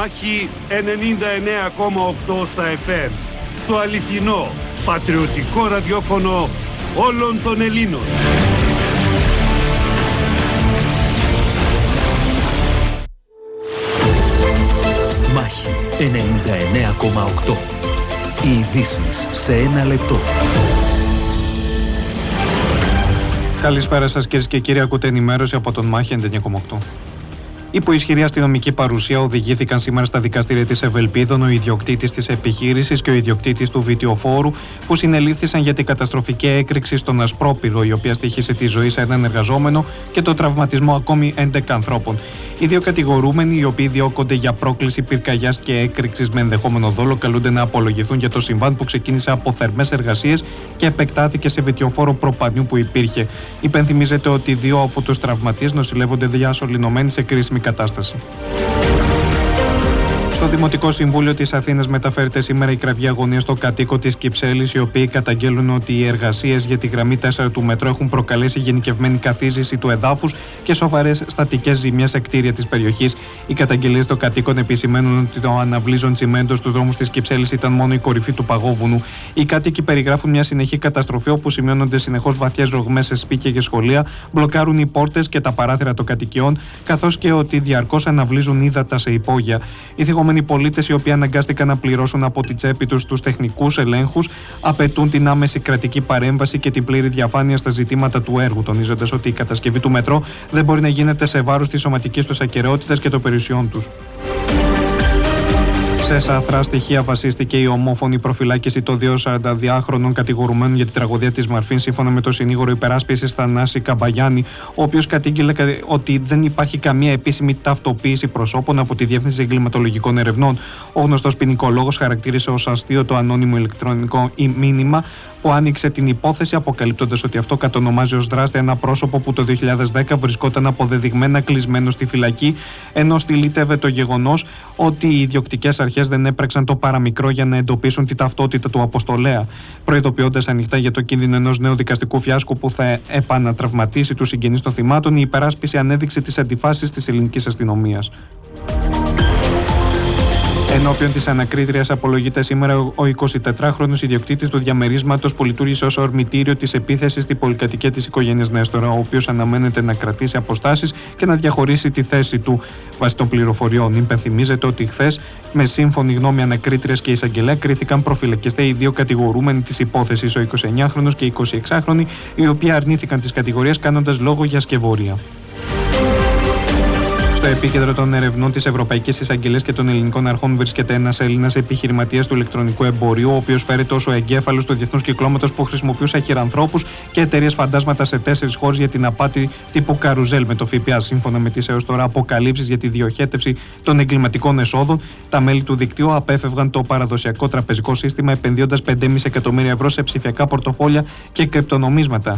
Μάχη 99,8 στα FM. Το αληθινό, πατριωτικό ραδιόφωνο όλων των Ελλήνων. Μάχη 99,8. Οι ειδήσεις σε ένα λεπτό. Καλησπέρα σας κυρίες και κύριοι, ακούτε ενημέρωση από τον Μάχη 99,8. Υπό ισχυρή αστυνομική παρουσία οδηγήθηκαν σήμερα στα δικαστήρια της Ευελπίδων ο ιδιοκτήτης της επιχείρησης και ο ιδιοκτήτης του βιτιοφόρου που συνελήφθησαν για την καταστροφική έκρηξη στον Ασπρόπυργο, η οποία στοίχησε τη ζωή σε έναν εργαζόμενο και το τραυματισμό ακόμη 11 ανθρώπων. Οι δύο κατηγορούμενοι, οι οποίοι διώκονται για πρόκληση πυρκαγιάς και έκρηξης με ενδεχόμενο δόλο, καλούνται να απολογηθούν για το συμβάν που ξεκίνησε από θερμές εργασίες και επεκτάθηκε σε βιτιοφόρο προπανιού που υπήρχε. Υπενθυμίζεται ότι δύο από τους τραυματίες νοσηλεύονται διασωληνωμένοι σε κρίσιμη κατάσταση. Στο Δημοτικό Συμβούλιο της Αθήνας μεταφέρεται σήμερα η κραυγή αγωνίας στο κατοίκο της Κυψέλης, οι οποίοι καταγγέλουν ότι οι εργασίες για τη γραμμή 4 του μετρό έχουν προκαλέσει γενικευμένη καθίζηση του εδάφους και σοβαρές στατικές ζημιές σε κτίρια της περιοχής. Οι καταγγελίες των κατοίκων επισημαίνουν ότι το αναβλύζον τσιμέντο στους δρόμους της Κυψέλης ήταν μόνο η κορυφή του παγόβουνου. Οι κάτοικοι περιγράφουν μια συνεχή καταστροφή όπου σημειώνονται συνεχώς βαθιές ρογμές σε σπίτια και σχολεία, μπλοκάρουν οι πόρτες και τα παράθυρα των κατοικιών, καθώς και ότι διαρκώς αναβλύζουν ύδατα σε υπόγεια. Οι πολίτες, οι οποίοι αναγκάστηκαν να πληρώσουν από τη τσέπη τους τους τεχνικούς ελέγχους, απαιτούν την άμεση κρατική παρέμβαση και την πλήρη διαφάνεια στα ζητήματα του έργου, τονίζοντας ότι η κατασκευή του μετρό δεν μπορεί να γίνεται σε βάρος της σωματικής τους ακεραιότητας και των περιουσιών τους. Σε σαθρά στοιχεία βασίστηκε η ομόφωνη προφυλάκηση των δύο 42χρονων κατηγορουμένων για την τραγωδία της Μαρφίν, σύμφωνα με το συνήγορο υπεράσπισης Θανάση Καμπαγιάννη, ο οποίος κατήγγειλε ότι δεν υπάρχει καμία επίσημη ταυτοποίηση προσώπων από τη Διεύθυνση Εγκληματολογικών Ερευνών. Ο γνωστός ποινικολόγος χαρακτήρισε ως αστείο το ανώνυμο ηλεκτρονικό μήνυμα που άνοιξε την υπόθεση, αποκαλύπτοντας ότι αυτό κατονομάζει ως δράστη ένα πρόσωπο που το 2010 βρισκόταν αποδεδειγμένα κλεισμένο στη φυλακή, ενώ στυλίτευε το γεγονός ότι οι ιδιοκτικές αρχές δεν έπραξαν το παραμικρό για να εντοπίσουν τη ταυτότητα του αποστολέα, προειδοποιώντας ανοιχτά για το κίνδυνο ενός νέου δικαστικού φιάσκου που θα επανατραυματίσει τους συγγενείς των θυμάτων. Η υπεράσπιση ανέδειξε τις αντιφάσεις της ελληνικής αστυνομίας. Ενώπιον της ανακρίτριας απολογείται σήμερα ο 24χρονος ιδιοκτήτης του διαμερίσματος που λειτουργήσε ως ορμητήριο της επίθεσης στην πολυκατοικία της οικογένειας Νέστορα, ο οποίος αναμένεται να κρατήσει αποστάσεις και να διαχωρίσει τη θέση του βάσει των πληροφοριών. Υπενθυμίζεται ότι χθες, με σύμφωνη γνώμη ανακρίτριας και εισαγγελέα, κρίθηκαν προφυλακιστέ οι δύο κατηγορούμενοι της υπόθεσης, ο 29χρονος και η 26χρονη, οι οποίοι αρνήθηκαν τις κατηγορίες κάνοντας λόγο για σκευωρία. Στο επίκεντρο των ερευνών της Ευρωπαϊκής Εισαγγελίας και των ελληνικών αρχών βρίσκεται ένας Έλληνας επιχειρηματίας του ηλεκτρονικού εμπορίου, ο οποίος φέρεται ως ο εγκέφαλος του διεθνούς κυκλώματος που χρησιμοποιούσε αχυρανθρώπους και εταιρείες φαντάσματα σε 4 χώρες για την απάτη τύπου καρουζέλ με το ΦΠΑ. Σύμφωνα με τις έως τώρα αποκαλύψεις για τη διοχέτευση των εγκληματικών εσόδων, τα μέλη του δικτύου απέφευγαν το παραδοσιακό τραπεζικό σύστημα επενδύοντας 5,5 εκατομμύρια ευρώ σε ψηφιακά πορτοφόλια και κρυπτονομίσματα.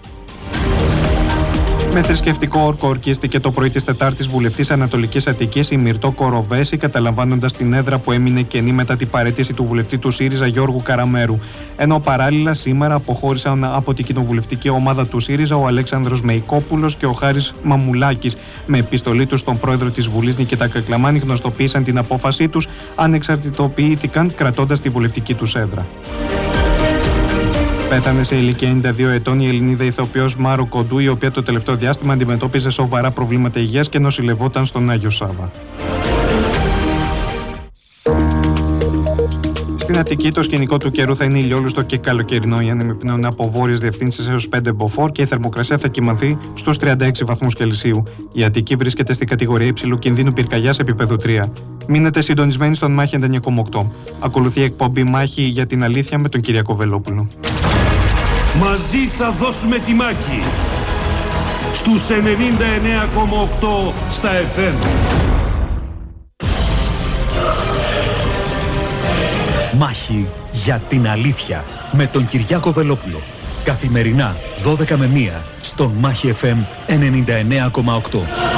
Με θρησκευτικό όρκο ορκίστηκε το πρωί της Τετάρτης βουλευτής Ανατολικής Αττικής η Μυρτώ Κοροβέση, καταλαμβάνοντας την έδρα που έμεινε κενή μετά την παραίτηση του βουλευτή του ΣΥΡΙΖΑ Γιώργου Καραμέρου. Ενώ παράλληλα σήμερα αποχώρησαν από την κοινοβουλευτική ομάδα του ΣΥΡΙΖΑ ο Αλέξανδρος Μεϊκόπουλος και ο Χάρης Μαμουλάκης. Με επιστολή τους στον πρόεδρο της Βουλής Νικήτα Κακλαμάνη γνωστοποίησαν την απόφασή τους, ανεξαρτητοποιήθηκαν κρατώντας τη βουλευτική τους έδρα. Πέθανε σε ηλικία 92 ετών η Ελληνίδα ηθοποιός Μάρο Κοντού, η οποία το τελευταίο διάστημα αντιμετώπιζε σοβαρά προβλήματα υγείας και νοσηλευόταν στον Άγιο Σάββα. Στην Αττική το σκηνικό του καιρού θα είναι ηλιόλουστο και καλοκαιρινό. Οι άνεμοι πνέουν από βόρειες διευθύνσεις έως 5 μποφόρ και η θερμοκρασία θα κυμανθεί στους 36 βαθμούς Κελσίου. Η Αττική βρίσκεται στην κατηγορία υψηλού κινδύνου πυρκαγιάς επίπεδο 3. Μείνετε συντονισμένοι στον Μάχη 99,8. Ακολουθεί η εκπομπή Μάχη για την Αλήθεια με τον Κυριάκο Βελόπουλο. Μαζί θα δώσουμε τη μάχη στους 99,8 στα FM. Μάχη για την Αλήθεια με τον Κυριάκο Βελόπουλο. Καθημερινά 12 με 1 στον Μάχη FM 99,8.